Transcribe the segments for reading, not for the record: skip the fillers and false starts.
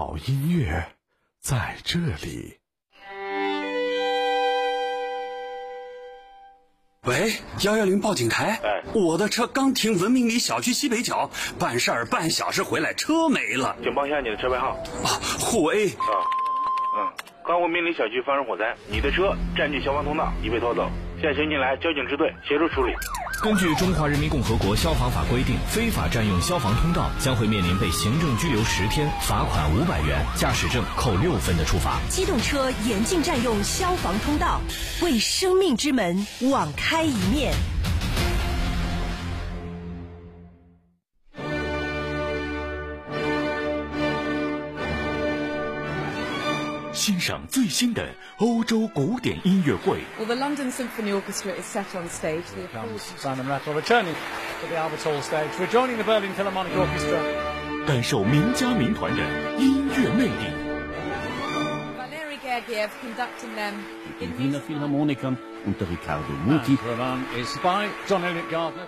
好音乐在这里。 喂，110报警台。我的车刚停文明里小区西北角，办事儿半小时回来，车没了。 请报一下你的车牌号。 沪 A。 刚文明里小区发生火灾，你的车占据消防通道，已被拖走。现在请你来交警支队协助处理。 根据《中华人民共和国消防法》规定，非法占用消防通道将会面临被行政拘留10天、罚款500元、驾驶证扣6分的处罚。 机动车严禁占用消防通道，为生命之门网开一面。 欣赏最新的欧洲古典音乐会。 Well, the London Symphony Orchestra is set on stage. Here comes Simon Rattle returning to the Albert Hall stage, rejoining the Berlin Philharmonic Orchestra. 感受名家名团的音乐魅力。 Valery Gergiev conducting them in Wiener Philharmonikern unter Riccardo Muti. Roland is by John Elliott Gardner.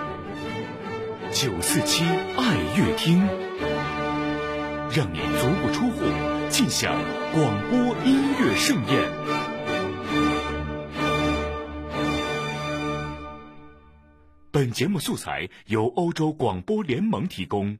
947爱乐厅，让你足不出户尽享广播音乐盛宴。本节目素材由欧洲广播联盟提供。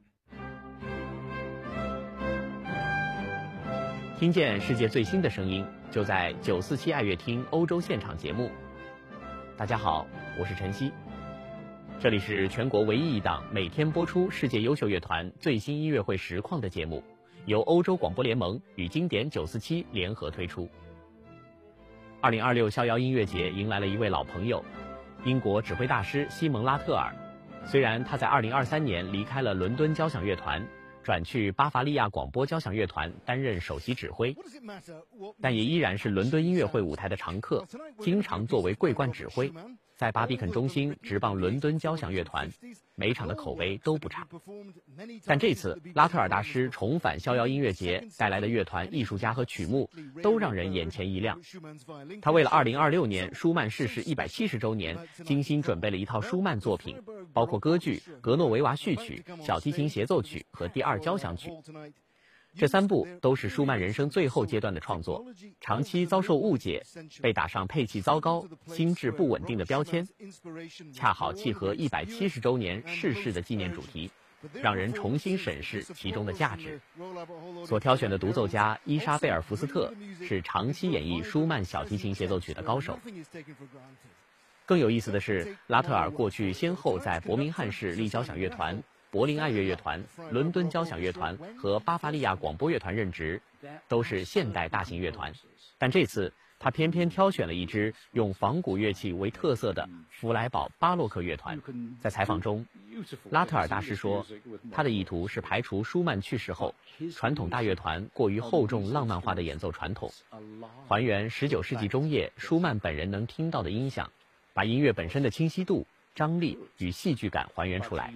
听见世界最新的声音，就在947爱乐厅欧洲现场节目。大家好，我是晨曦，这里是全国唯一一档每天播出世界优秀乐团最新音乐会实况的节目，由欧洲广播联盟与经典947联合推出。2026逍遥音乐节迎来了一位老朋友，英国指挥大师西蒙·拉特尔。虽然他在2023年离开了伦敦交响乐团，转去巴伐利亚广播交响乐团担任首席指挥，但也依然是伦敦音乐会舞台的常客，经常作为桂冠指挥，在巴比肯中心执棒伦敦交响乐团，每场的口碑都不差。但这次拉特尔大师重返逍遥音乐节带来的乐团、艺术家和曲目都让人眼前一亮。他为了2026年舒曼逝世170周年精心准备了一套舒曼作品，包括歌剧、格诺维娃序曲、小提琴协奏曲和第2交响曲。这3部都是舒曼人生最后阶段的创作，长期遭受误解，被打上配器糟糕、心智不稳定的标签，恰好契合170周年逝世的纪念主题，让人重新审视其中的价值。所挑选的独奏家伊莎贝尔·福斯特是长期演绎舒曼小提琴协奏曲的高手。更有意思的是，拉特尔过去先后在伯明翰市立交响乐团、柏林爱乐乐团、伦敦交响乐团和巴伐利亚广播乐团任职，都是现代大型乐团。但这次他偏偏挑选了一支用仿古乐器为特色的弗莱堡巴洛克乐团。在采访中，拉特尔大师说，他的意图是排除舒曼去世后传统大乐团过于厚重浪漫化的演奏传统，还原19世纪中叶舒曼本人能听到的音响，把音乐本身的清晰度、张力与戏剧感还原出来。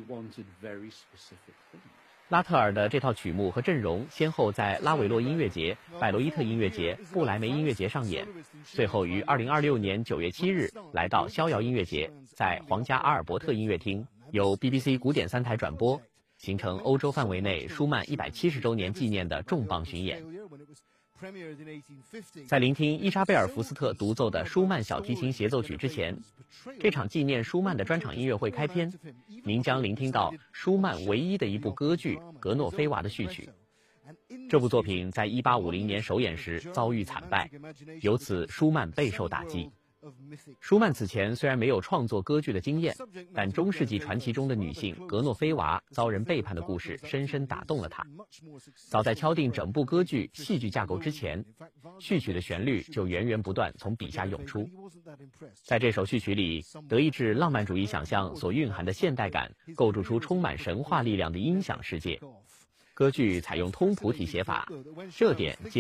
拉特尔的这套曲目和阵容先后在拉韦洛音乐节、拜罗伊特音乐节、布莱梅音乐节上演，最后于2026年9月7日来到逍遥音乐节，在皇家阿尔伯特音乐厅由 BBC 古典3台转播，形成欧洲范围内舒曼170周年纪念的重磅巡演。在聆听伊莎贝尔·福斯特独奏的舒曼小提琴协奏曲之前，这场纪念舒曼的专场音乐会开篇，您将聆听到舒曼唯一的一部歌剧《格诺菲娃》的序曲。这部作品在1850年首演时遭遇惨败，由此舒曼备受打击。舒曼此前虽然没有创作歌剧的经验，但中世纪传奇中的女性格诺菲娃遭人背叛的故事深深打动了他。早在敲定整部歌剧戏剧架构之前，序曲的旋律就源源不断从笔下涌出。在这首序曲里，德意志浪漫主义想象所蕴含的现代感构筑出充满神话力量的音响世界。歌剧采用通谱体写法，这点